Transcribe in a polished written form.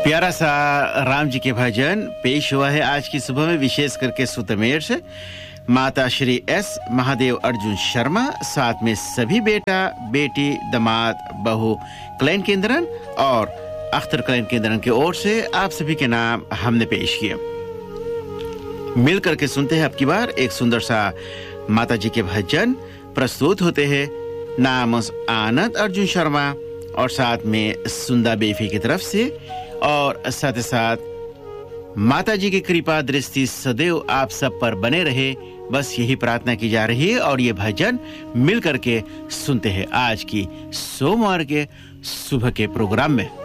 प्यारा सा राम जी के भजन पेश हुआ है आज की सुबह में, विशेष करके सुतमेर से माता श्री एस महादेव अर्जुन शर्मा, साथ में सभी बेटा बेटी दमाद बहू क्लैन केंद्रन और अख्तर क्लैन केंद्रन की ओर से आप सभी के नाम हमने पेश किए। मिलकर के सुनते हैं अब की बार एक सुंदर सा माता जी के भजन। प्रस्तुत होते हैं नामस आनंद अर्जुन शर्मा और साथ में सुंदा बेफी की तरफ से, और साथ ही साथ माता जी की कृपा दृष्टि सदैव आप सब पर बने रहे, बस यही प्रार्थना की जा रही है। और ये भजन मिल करके सुनते हैं आज की सोमवार के सुबह के प्रोग्राम में।